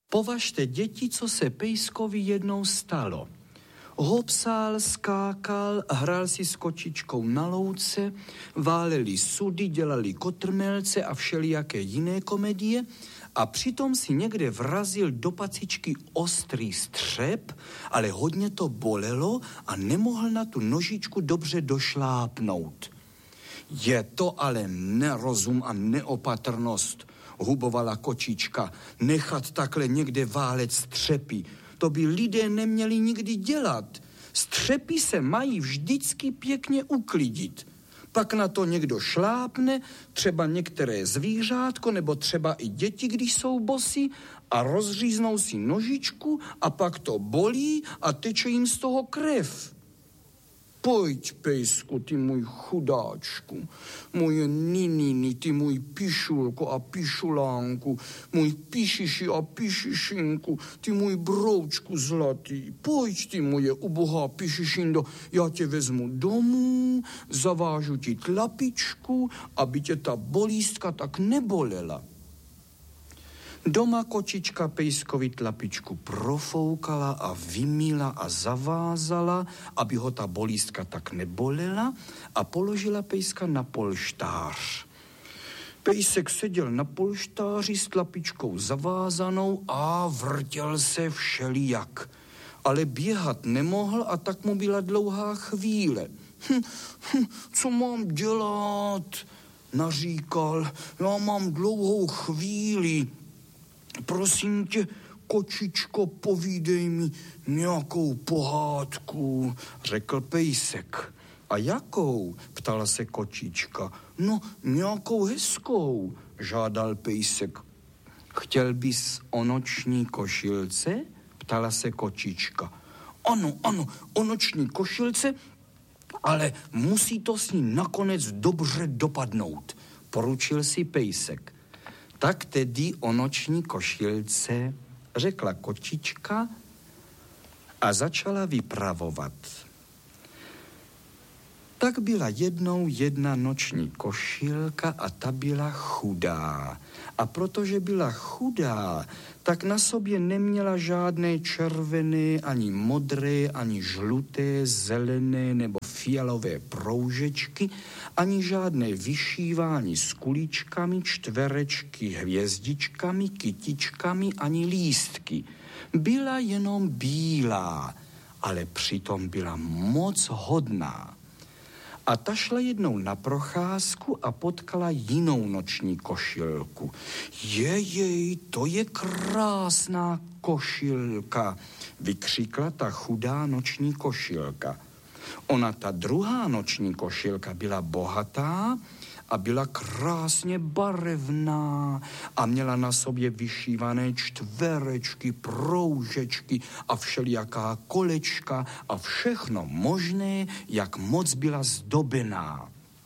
Považte, děti, co se Pejskovi jednou stalo. Hopsal, skákal, hrál si s kočičkou na louce, váleli sudy, dělali kotrmelce a všelijaké jiné komedie a přitom si někde vrazil do pacičky ostrý střep, ale hodně to bolelo a nemohl na tu nožičku dobře došlápnout. Je to ale nerozum a neopatrnost, hubovala kočička, nechat takhle někde válet střepy. To by lidé neměli nikdy dělat. Střepy se mají vždycky pěkně uklidit. Pak na to někdo šlápne, třeba některé zvířátko, nebo třeba i děti, když jsou bosí, a rozříznou si nožičku a pak to bolí a teče jim z toho krev. Pojď, Pejsku, ty můj chudáčku, moje nininy, ty můj pišulko a pišulánku, můj pišiši a pišišinku, ty můj broučku zlatý. Pojď, ty moje ubohá pišišindo, já tě vezmu domů, zavážu ti tlapičku, aby tě ta bolístka tak nebolela. Doma kočička Pejskovi tlapičku profoukala a vymýla a zavázala, aby ho ta bolístka tak nebolela, a položila Pejska na polštář. Pejsek seděl na polštáři s tlapičkou zavázanou a vrtěl se všelijak. Ale běhat nemohl a tak mu byla dlouhá chvíle. Co mám dělat? Naříkal, já mám dlouhou chvíli. Prosím tě, kočičko, povídej mi nějakou pohádku, řekl Pejsek. A jakou? Ptala se kočička. No, nějakou hezkou, žádal Pejsek. Chtěl bys o noční košilce? Ptala se kočička. Ano, o noční košilce, ale musí to s ní nakonec dobře dopadnout, poručil si Pejsek. Tak tedy o noční košilce, řekla kočička a začala vypravovat. Tak byla jednou jedna noční košilka a ta byla chudá. A protože byla chudá, tak na sobě neměla žádné červené, ani modré, ani žluté, zelené nebo fialové proužečky, ani žádné vyšívání s kuličkami, čtverečky, hvězdičkami, kytičkami, ani lístky. Byla jenom bílá, ale přitom byla moc hodná. A ta šla jednou na procházku a potkala jinou noční košilku. Jej, to je krásná košilka, vykřikla ta chudá noční košilka. Ona, ta druhá noční košilka, byla bohatá a byla krásně barevná a měla na sobě vyšívané čtverečky, proužečky a všelijaká kolečka a všechno možné, jak moc byla zdobená.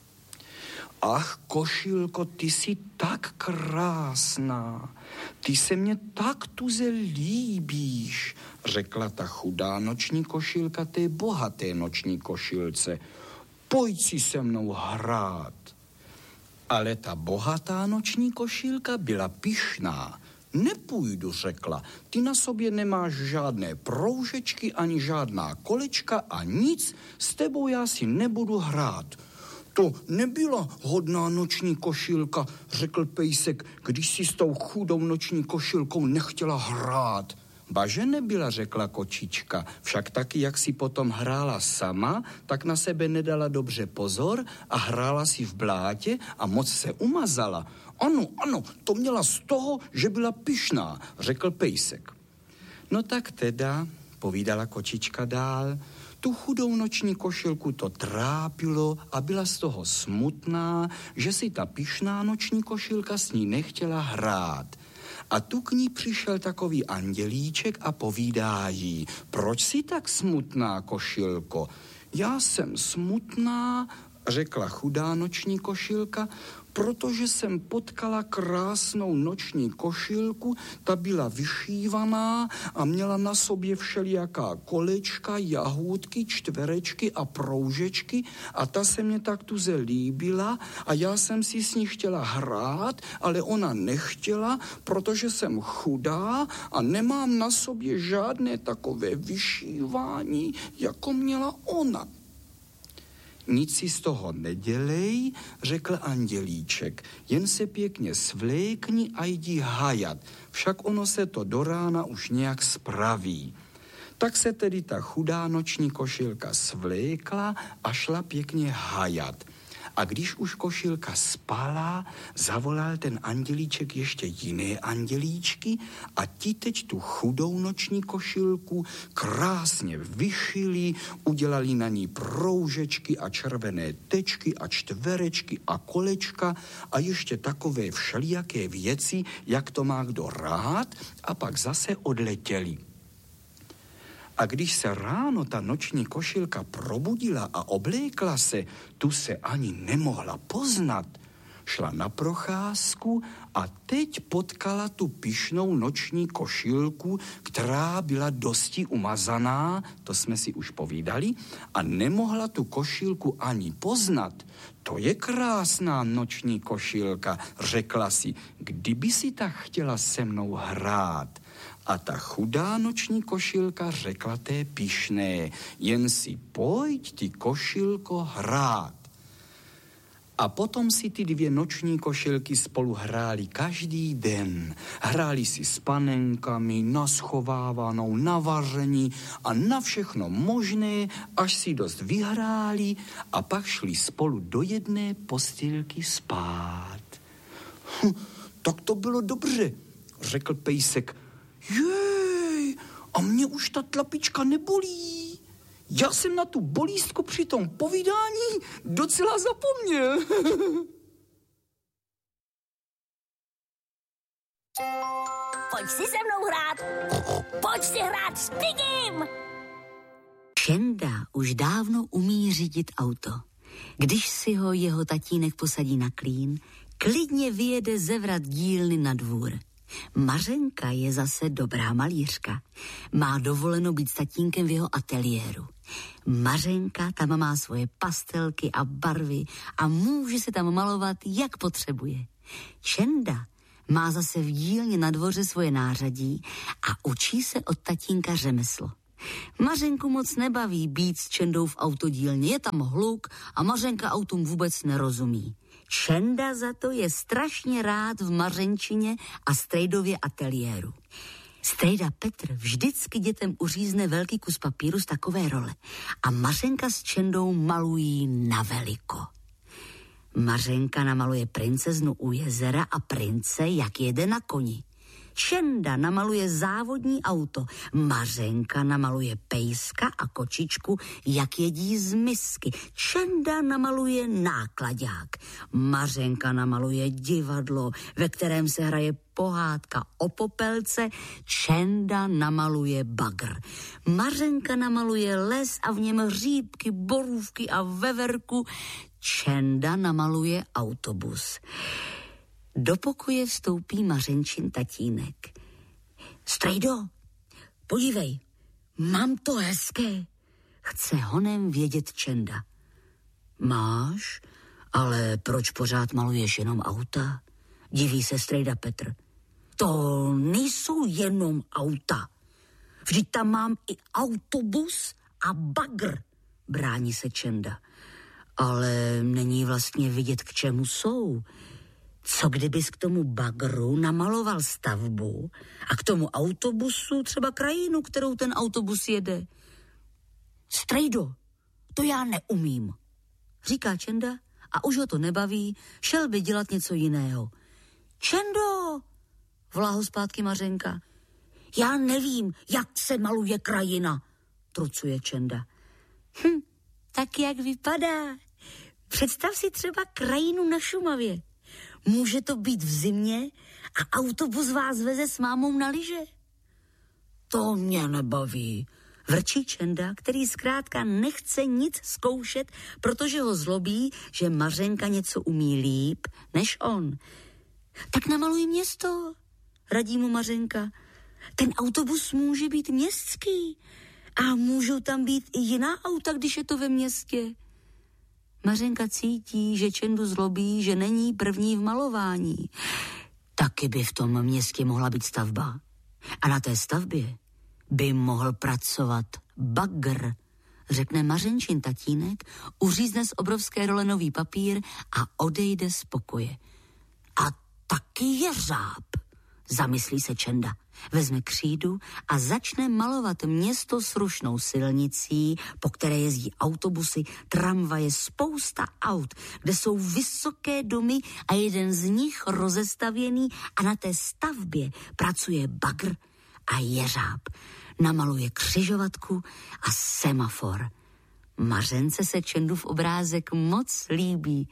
Ach, košilko, ty jsi tak krásná, ty se mně tak tuze líbíš, řekla ta chudá noční košilka té bohaté noční košilce. Pojď si se mnou hrát. Ale ta bohatá noční košilka byla pyšná. Nepůjdu, řekla, ty na sobě nemáš žádné proužečky ani žádná kolečka a nic, s tebou já si nebudu hrát. To nebyla hodná noční košilka, řekl Pejsek, když si s tou chudou noční košilkou nechtěla hrát. Baže nebyla, řekla kočička, však taky, jak si potom hrála sama, tak na sebe nedala dobře pozor a hrála si v blátě a moc se umazala. Ano, to měla z toho, že byla pyšná, řekl Pejsek. No tak teda, povídala kočička dál, tu chudou noční košilku to trápilo a byla z toho smutná, že si ta pyšná noční košilka s ní nechtěla hrát. A tu k ní přišel takový andělíček a povídá jí, proč jsi tak smutná, košilko? Já jsem smutná, řekla chudá noční košilka, protože jsem potkala krásnou noční košilku, ta byla vyšívaná a měla na sobě všelijaká kolečka, jahůdky, čtverečky a proužečky a ta se mě tak tuze líbila a já jsem si s ní chtěla hrát, ale ona nechtěla, protože jsem chudá a nemám na sobě žádné takové vyšívání, jako měla ona. Nic si z toho nedělej, řekl andělíček, jen se pěkně svlékni a jdi hajat, však ono se to do rána už nějak spraví. Tak se tedy ta chudá noční košilka svlékla a šla pěkně hajat. A když už košilka spala, zavolal ten andělíček ještě jiné andělíčky a ti teď tu chudou noční košilku krásně vyšili, udělali na ní proužečky a červené tečky a čtverečky a kolečka a ještě takové všelijaké věci, jak to má kdo rád, a pak zase odletěli. A když se ráno ta noční košilka probudila a oblékla se, tu se ani nemohla poznat. Šla na procházku a teď potkala tu pyšnou noční košilku, která byla dosti umazaná, to jsme si už povídali, a nemohla tu košilku ani poznat. To je krásná noční košilka, řekla si, kdyby si tak chtěla se mnou hrát. A ta chudá noční košilka řekla té pyšné, jen si pojď, ty košilko, hrát. A potom si ty dvě noční košilky spolu hráli každý den. Hráli si s panenkami, na schovávanou, na vaření a na všechno možné, až si dost vyhráli a pak šli spolu do jedné postýlky spát. Tak to bylo dobře, řekl pejsek. Jej, a mě už ta tlapička nebolí. Já jsem na tu bolístku při tom povídání docela zapomněl. Pojď si se mnou hrát. Pojď si hrát s Pigim. Čenda už dávno umí řídit auto. Když si ho jeho tatínek posadí na klín, klidně vyjede ze vrat dílny na dvůr. Mařenka je zase dobrá malířka. Má dovoleno být s tatínkem v jeho ateliéru. Mařenka tam má svoje pastelky a barvy a může se tam malovat, jak potřebuje. Čenda má zase v dílně na dvoře svoje nářadí a učí se od tatínka řemeslo. Mařenku moc nebaví být s Čendou v autodílně, je tam hluk a Mařenka autům vůbec nerozumí. Čenda za to je strašně rád v Mařenčině a Strejdově ateliéru. Strejda Petr vždycky dětem uřízne velký kus papíru z takové role a Mařenka s Čendou malují na veliko. Mařenka namaluje princeznu u jezera a prince, jak jede na koni. Čenda namaluje závodní auto, Mařenka namaluje pejska a kočičku, jak jedí z misky. Čenda namaluje náklaďák, Mařenka namaluje divadlo, ve kterém se hraje pohádka o popelce, Čenda namaluje bagr. Mařenka namaluje les a v něm hříbky, borůvky a veverku, Čenda namaluje autobus. Do pokoje vstoupí Mařenčin tatínek. Strejdo, podívej, mám to hezké, chce honem vědět Čenda. Máš, ale proč pořád maluješ jenom auta? Diví se strejda Petr. To nejsou jenom auta. Vždyť tam mám i autobus a bagr, brání se Čenda. Ale není vlastně vidět, k čemu jsou. Co kdybys k tomu bagru namaloval stavbu a k tomu autobusu třeba krajinu, kterou ten autobus jede? Strejdo, to já neumím, říká Čenda a už ho to nebaví, šel by dělat něco jiného. Čendo, volá ho zpátky Mařenka. Já nevím, jak se maluje krajina, trucuje Čenda. Tak jak vypadá? Představ si třeba krajinu na Šumavě. Může to být v zimě a autobus vás veze s mámou na lyže? To mě nebaví, Vrčí Čenda, který zkrátka nechce nic zkoušet, protože ho zlobí, že Mařenka něco umí líp než on. Tak namaluj město, radí mu Mařenka. Ten autobus může být městský a můžou tam být i jiná auta, když je to ve městě. Mařenka cítí, že Čendu zlobí, že není první v malování. Taky by v tom městě mohla být stavba. A na té stavbě by mohl pracovat bagr, řekne Mařenčin tatínek, uřízne z obrovské role nový papír a odejde z pokoje. A taky jeřáb, zamyslí se Čenda. Vezme křídu a začne malovat město s rušnou silnicí, po které jezdí autobusy, tramvaje, spousta aut, kde jsou vysoké domy a jeden z nich rozestavěný a na té stavbě pracuje bagr a jeřáb. Namaluje křižovatku a semafor. Mařence se Čendův obrázek moc líbí.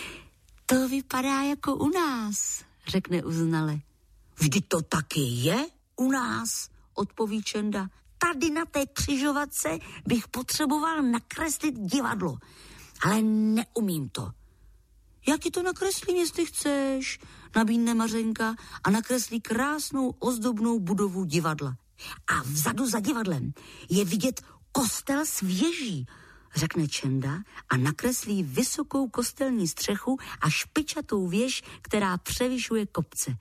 To vypadá jako u nás, řekne uznale. Vždyť to taky je u nás, odpoví Čenda. Tady na té křižovatce bych potřeboval nakreslit divadlo, ale neumím to. Já ti to nakreslím, jestli chceš, nabídne Mařenka a nakreslí krásnou ozdobnou budovu divadla. A vzadu za divadlem je vidět kostel s věží, řekne Čenda a nakreslí vysokou kostelní střechu a špičatou věž, která převyšuje kopce.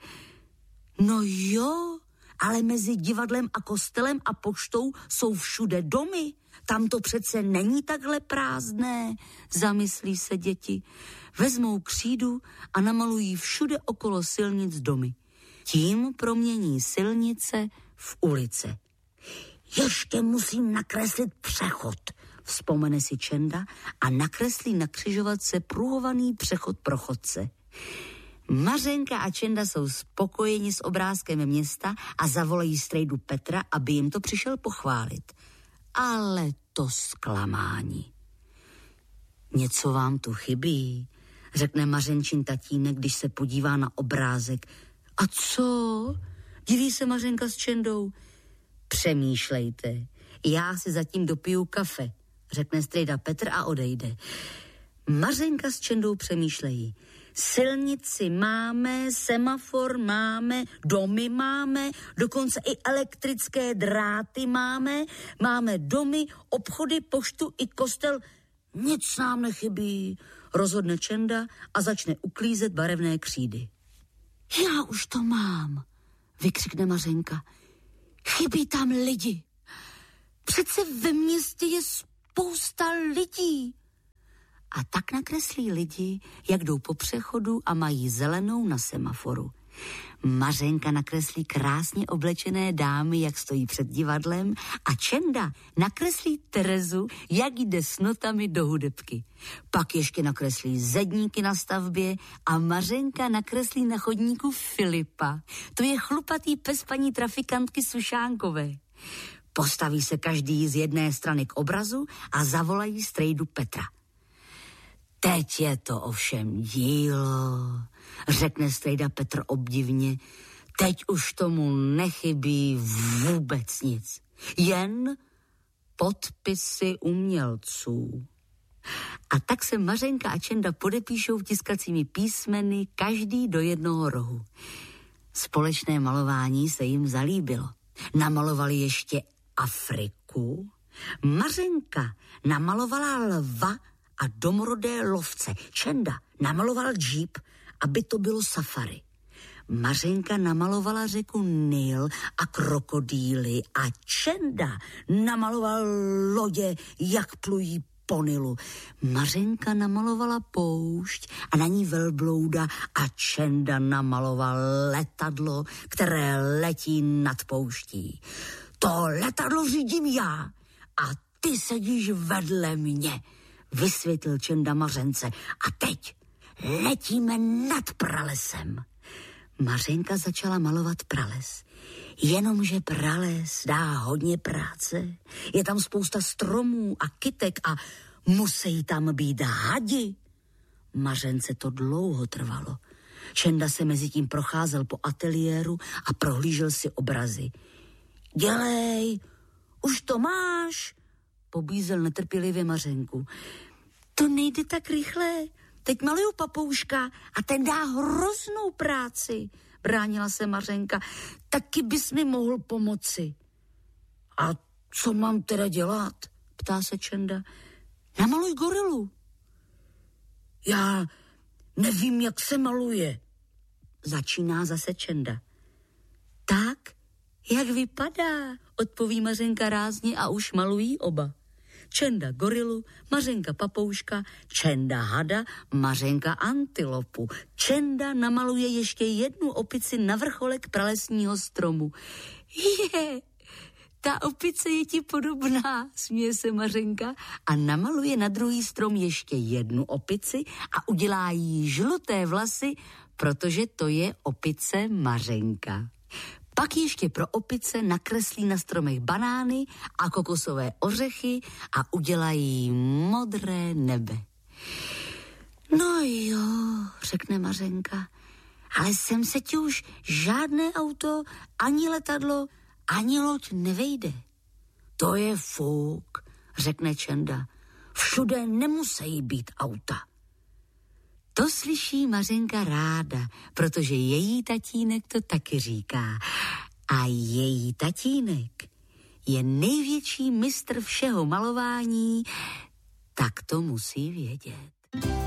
No jo, ale mezi divadlem a kostelem a poštou jsou všude domy. Tam to přece není takhle prázdné, zamyslí se děti. Vezmou křídu a namalují všude okolo silnic domy. Tím promění silnice v ulice. Ještě musím nakreslit přechod, vzpomene si Čenda a nakreslí na křižovatce pruhovaný přechod pro chodce. Mařenka a Čenda jsou spokojeni s obrázkem města a zavolají strejdu Petra, aby jim to přišel pochválit. Ale to zklamání. Něco vám tu chybí, řekne Mařenčin tatínek, když se podívá na obrázek. A co? Diví se Mařenka s Čendou. Přemýšlejte, já si zatím dopiju kafe, řekne strejda Petr a odejde. Mařenka s Čendou přemýšlejí. Silnici máme, semafor máme, domy máme, dokonce i elektrické dráty máme, máme domy, obchody, poštu i kostel. Nic nám nechybí, rozhodne Čenda a začne uklízet barevné křídy. Já už to mám, vykřikne Mařenka. Chybí tam lidi. Přece ve městě je spousta lidí. A tak nakreslí lidi, jak jdou po přechodu a mají zelenou na semaforu. Mařenka nakreslí krásně oblečené dámy, jak stojí před divadlem, a Čenda nakreslí Terezu, jak jde s notami do hudebky. Pak ještě nakreslí zedníky na stavbě a Mařenka nakreslí na chodníku Filipa. To je chlupatý pes paní trafikantky Sušánkové. Postaví se každý z jedné strany k obrazu a zavolají strejdu Petra. Teď je to ovšem dílo, řekne strejda Petr obdivně. Teď už tomu nechybí vůbec nic. Jen podpisy umělců. A tak se Mařenka a Čenda podepíšou tiskacími písmeny, každý do jednoho rohu. Společné malování se jim zalíbilo. Namalovali ještě Afriku. Mařenka namalovala lva a domorodé lovce. Čenda namaloval džíp, aby to bylo safari. Mařenka namalovala řeku Nil a krokodýly a Čenda namaloval lodě, jak plují po Nilu. Mařenka namalovala poušť a na ní velblouda a Čenda namaloval letadlo, které letí nad pouští. To letadlo řídím já a ty sedíš vedle mě, vysvětlil Čenda Mařence. A teď letíme nad pralesem. Mařenka začala malovat prales. Jenomže prales dá hodně práce. Je tam spousta stromů a kytek a musí tam být hadi. Mařence to dlouho trvalo. Čenda se mezi tím procházel po ateliéru a prohlížel si obrazy. Dělej, už to máš, pobízel netrpělivě Mařenku. To nejde tak rychle, teď maluju papouška a ten dá hroznou práci, bránila se Mařenka. Taky bys mi mohl pomoci. A co mám teda dělat? Ptá se Čenda. Namaluj gorilu. Já nevím, jak se maluje. Začíná zase Čenda. Tak, jak vypadá, odpoví Mařenka rázně a už malují oba. Čenda gorilu, Mařenka papouška, Čenda hada, Mařenka antilopu. Čenda namaluje ještě jednu opici na vrcholek pralesního stromu. Ta opice je ti podobná, směje se Mařenka a namaluje na druhý strom ještě jednu opici a udělá jí žluté vlasy, protože to je opice Mařenka. Pak ještě pro opice nakreslí na stromech banány a kokosové ořechy a udělají modré nebe. No jo, řekne Mařenka, ale sem se ti už žádné auto, ani letadlo, ani loď nevejde. To je fuk, řekne Čenda. Všude nemusí být auta. To slyší Mařenka ráda, protože její tatínek to taky říká. A její tatínek je největší mistr všeho malování, tak to musí vědět.